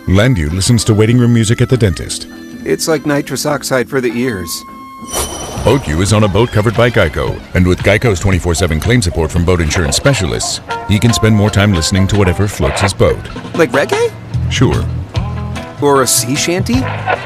Landu listens to waiting room music at the dentist. It's like nitrous oxide for the ears. BoatU is on a boat covered by Geico, and with Geico's 24/7 claim support from boat insurance specialists, he can spend more time listening to whatever floats his boat. Like reggae? Sure, Or a sea shanty?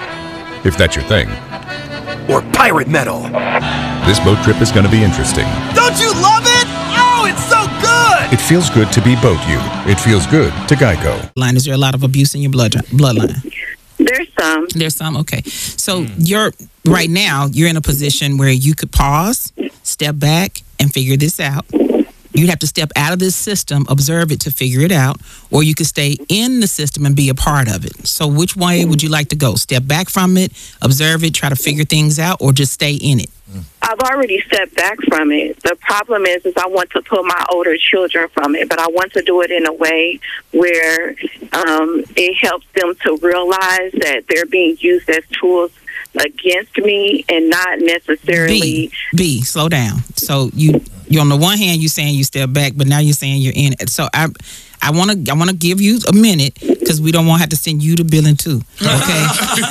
if that's your thing. Or pirate metal? This boat trip is going to be interesting. Don't you love it? Oh, it's so good! It feels good to be BoatU. It feels good to Geico. Is there a lot of abuse in your bloodline? There's some. There's some, okay. So right now, you're in a position where you could pause, step back, and figure this out. You'd have to step out of this system, observe it to figure it out, or you could stay in the system and be a part of it. So which way would you like to go? Step back from it, observe it, try to figure things out, or just stay in it? I've already stepped back from it. The problem is I want to pull my older children from it, but I want to do it in a way where it helps them to realize that they're being used as tools against me and not necessarily... B, slow down. So you on the one hand, you're saying you step back, but now you're saying you're in it. So I want to give you a minute because we don't want to have to send you to billing too. Okay.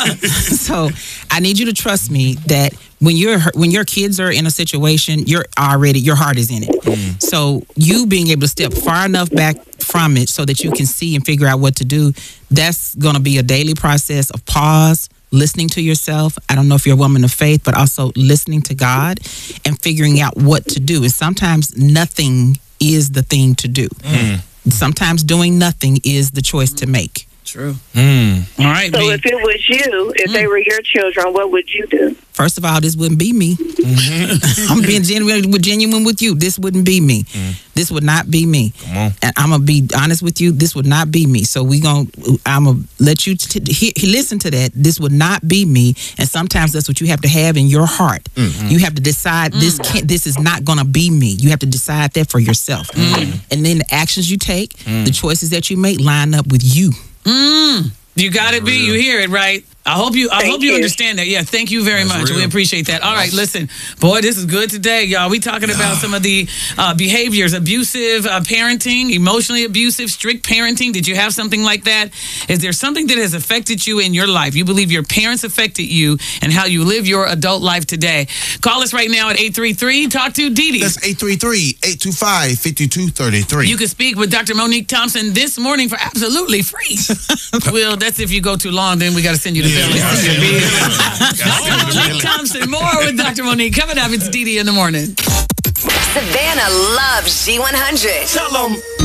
So I need you to trust me that when your kids are in a situation, your heart is in it. So you being able to step far enough back from it so that you can see and figure out what to do, that's going to be a daily process of pause, listening to yourself. I don't know if you're a woman of faith, but also listening to God and figuring out what to do. And sometimes nothing is the thing to do. Sometimes doing nothing is the choice to make. True. All right. So if it was you, if they were your children, what would you do? First of all, this wouldn't be me. I'm being genuine with you. This wouldn't be me. This would not be me. Come on. And I'm gonna be honest with you. This would not be me. So I'm gonna let you listen to that. This would not be me. And sometimes that's what you have to have in your heart. You have to decide this is not gonna be me. You have to decide that for yourself. And then the actions you take, the choices that you make, line up with you. You got it, B. You hear it, right? I hope you understand that. Yeah, thank you very much. Real. We appreciate that. All right, listen. Boy, this is good today, y'all. We talking about some of the behaviors, abusive parenting, emotionally abusive, strict parenting. Did you have something like that? Is there something that has affected you in your life? You believe your parents affected you and how you live your adult life today. Call us right now at 833. Talk to Dee Dee. That's 833-825-5233. You can speak with Dr. Monique Thompson this morning for absolutely free. Well, that's if you go too long, then we got to send you to Dr. Monique Thompson. More with Dr. Monique. Coming up, it's Dee Dee in the morning. Savannah loves Z100. Tell them.